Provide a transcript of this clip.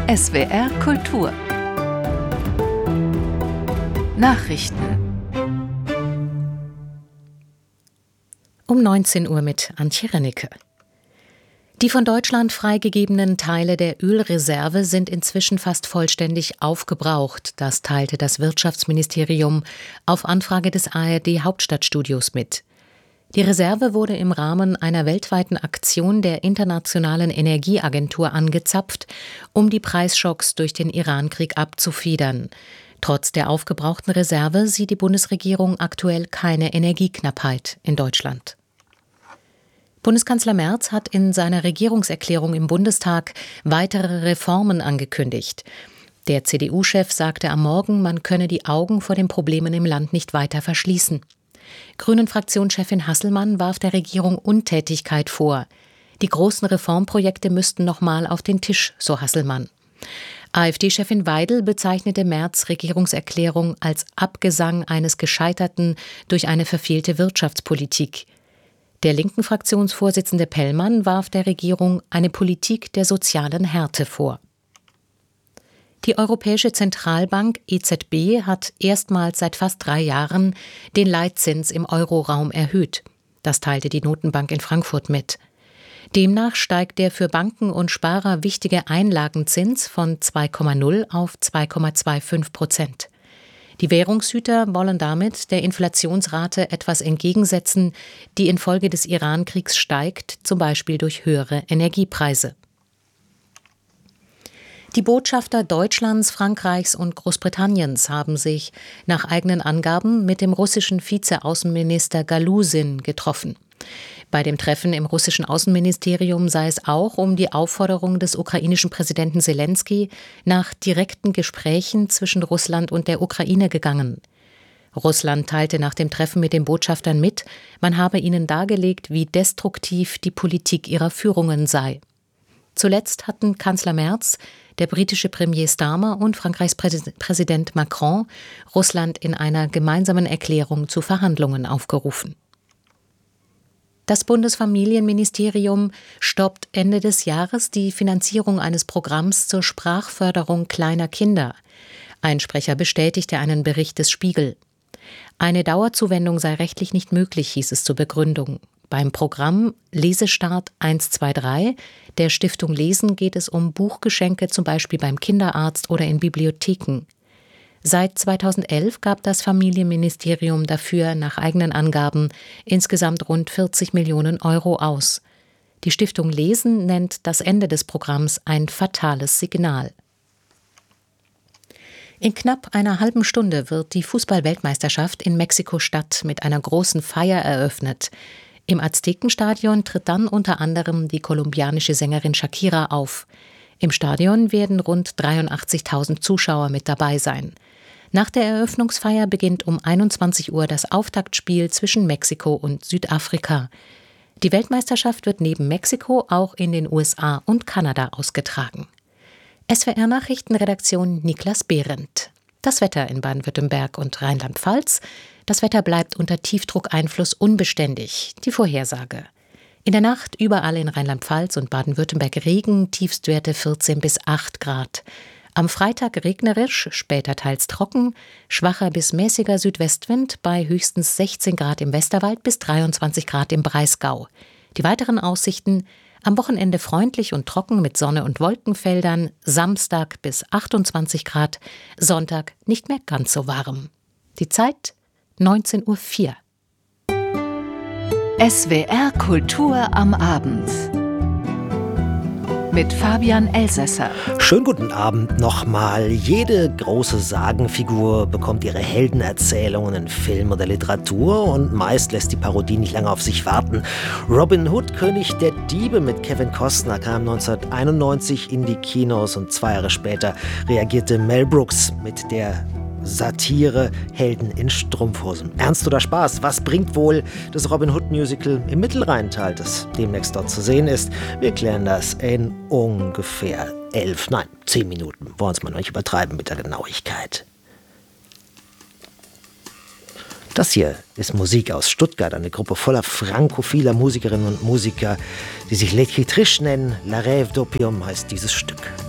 SWR Kultur Nachrichten um 19 Uhr mit Antje Rennecke. Die von Deutschland freigegebenen Teile der Ölreserve sind inzwischen fast vollständig aufgebraucht. Das teilte das Wirtschaftsministerium auf Anfrage des ARD-Hauptstadtstudios mit. Die Reserve wurde im Rahmen einer weltweiten Aktion der Internationalen Energieagentur angezapft, um die Preisschocks durch den Irankrieg abzufedern. Trotz der aufgebrauchten Reserve sieht die Bundesregierung aktuell keine Energieknappheit in Deutschland. Bundeskanzler Merz hat in seiner Regierungserklärung im Bundestag weitere Reformen angekündigt. Der CDU-Chef sagte am Morgen, man könne die Augen vor den Problemen im Land nicht weiter verschließen. Grünen-Fraktionschefin Hasselmann warf der Regierung Untätigkeit vor. Die großen Reformprojekte müssten nochmal auf den Tisch, so Hasselmann. AfD-Chefin Weidel bezeichnete Merz' Regierungserklärung als Abgesang eines Gescheiterten durch eine verfehlte Wirtschaftspolitik. Der linken Fraktionsvorsitzende Pellmann warf der Regierung eine Politik der sozialen Härte vor. Die Europäische Zentralbank EZB hat erstmals seit fast 3 Jahren den Leitzins im Euroraum erhöht. Das teilte die Notenbank in Frankfurt mit. Demnach steigt der für Banken und Sparer wichtige Einlagenzins von 2,0 auf 2,25%. Die Währungshüter wollen damit der Inflationsrate etwas entgegensetzen, die infolge des Irankriegs steigt, zum Beispiel durch höhere Energiepreise. Die Botschafter Deutschlands, Frankreichs und Großbritanniens haben sich nach eigenen Angaben mit dem russischen Vize-Außenminister Galuzin getroffen. Bei dem Treffen im russischen Außenministerium sei es auch um die Aufforderung des ukrainischen Präsidenten Selenskyj nach direkten Gesprächen zwischen Russland und der Ukraine gegangen. Russland teilte nach dem Treffen mit den Botschaftern mit, man habe ihnen dargelegt, wie destruktiv die Politik ihrer Führungen sei. Zuletzt hatten Kanzler Merz, der britische Premier Starmer und Frankreichs Präsident Macron Russland in einer gemeinsamen Erklärung zu Verhandlungen aufgerufen. Das Bundesfamilienministerium stoppt Ende des Jahres die Finanzierung eines Programms zur Sprachförderung kleiner Kinder. Ein Sprecher bestätigte einen Bericht des Spiegel. Eine Dauerzuwendung sei rechtlich nicht möglich, hieß es zur Begründung. Beim Programm Lesestart 123 der Stiftung Lesen geht es um Buchgeschenke, zum Beispiel beim Kinderarzt oder in Bibliotheken. Seit 2011 gab das Familienministerium dafür nach eigenen Angaben insgesamt rund 40 Millionen Euro aus. Die Stiftung Lesen nennt das Ende des Programms ein fatales Signal. In knapp einer halben Stunde wird die Fußball-Weltmeisterschaft in Mexiko-Stadt mit einer großen Feier eröffnet. Im Aztekenstadion tritt dann unter anderem die kolumbianische Sängerin Shakira auf. Im Stadion werden rund 83.000 Zuschauer mit dabei sein. Nach der Eröffnungsfeier beginnt um 21 Uhr das Auftaktspiel zwischen Mexiko und Südafrika. Die Weltmeisterschaft wird neben Mexiko auch in den USA und Kanada ausgetragen. SWR-Nachrichtenredaktion Niklas Behrendt. Das Wetter in Baden-Württemberg und Rheinland-Pfalz. Das Wetter bleibt unter Tiefdruckeinfluss unbeständig. Die Vorhersage. In der Nacht überall in Rheinland-Pfalz und Baden-Württemberg Regen, Tiefstwerte 14 bis 8 Grad. Am Freitag regnerisch, später teils trocken, schwacher bis mäßiger Südwestwind bei höchstens 16 Grad im Westerwald bis 23 Grad im Breisgau. Die weiteren Aussichten: am Wochenende freundlich und trocken mit Sonne und Wolkenfeldern, Samstag bis 28 Grad, Sonntag nicht mehr ganz so warm. Die Zeit 19:04 Uhr. SWR Kultur am Abend mit Fabian Elsässer. Schönen guten Abend nochmal. Jede große Sagenfigur bekommt ihre Heldenerzählungen in Film oder Literatur und meist lässt die Parodie nicht lange auf sich warten. Robin Hood, König der Diebe mit Kevin Costner, kam 1991 in die Kinos und 2 Jahre später reagierte Mel Brooks mit der Satire Helden in Strumpfhosen. Ernst oder Spaß? Was bringt wohl das Robin Hood Musical im Mittelrheintal, das demnächst dort zu sehen ist? Wir klären das in ungefähr 10 Minuten. Wollen wir uns mal nicht übertreiben mit der Genauigkeit. Das hier ist Musik aus Stuttgart, eine Gruppe voller frankophiler Musikerinnen und Musiker, die sich L'Écritriche nennen. La Rêve d'Opium heißt dieses Stück.